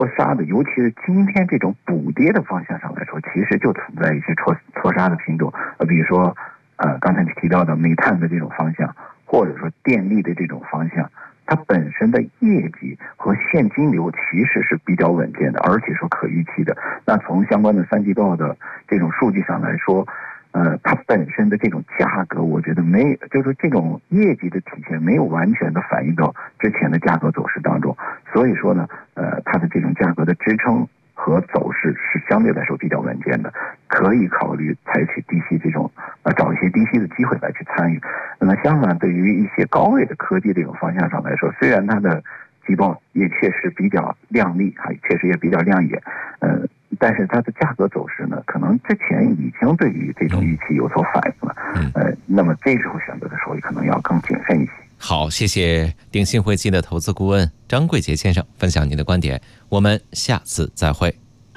错杀的，尤其是今天这种补跌的方向上来说，其实就存在一些错杀的品种，比如说刚才你提到的煤炭的这种方向，或者说电力的这种方向，它本身的业绩和现金流其实是比较稳健的，而且说可预期的。那从相关的3季报的这种数据上来说，它本身的这种价格，我觉得就是这种业绩的体现没有完全的反映到之前的价格走势当中，所以说呢，它的这种价格的支撑和走势是相对来说比较稳健的，可以考虑采取低吸这种找一些低吸的机会来去参与。那么相反，对于一些高位的科技这种方向上来说，虽然它的季报也确实比较亮丽，还确实也比较亮眼，但是它的价格走势呢，可能之前已经对于这种预期有所反应了，那么这时候选择的时候可能要更谨慎一些。 好，谢谢鼎信汇金的投资顾问张贵杰先生分享您的观点，我们下次再会。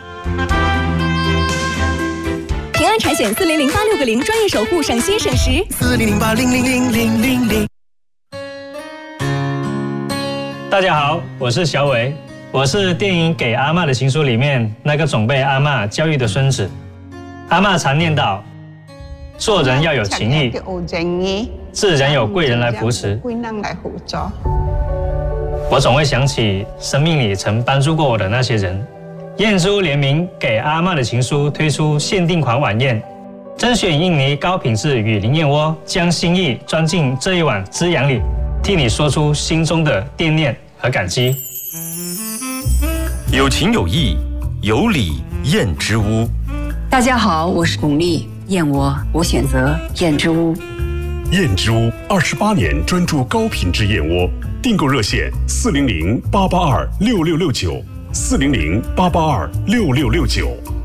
平安产险4008660专业守护，省心省时。 400800000。 大家好，我是小伟，我是电影《给阿嬷的情书》里面那个总被阿嬷教育的孙子。阿嬷常念叨，做人要有情义，自然有贵人来扶持。我总会想起生命里曾帮助过我的那些人。燕珠联名《给阿嬷的情书》推出限定款晚宴，甄选印尼高品质与灵燕窝，将心意装进这一碗滋养里，替你说出心中的惦念和感激。 有情有义，有礼燕之屋。 大家好，我是巩俐，燕窝我选择燕之屋。 燕之屋28年专注高品质燕窝，订购热线400-882-6669，400-882-6669。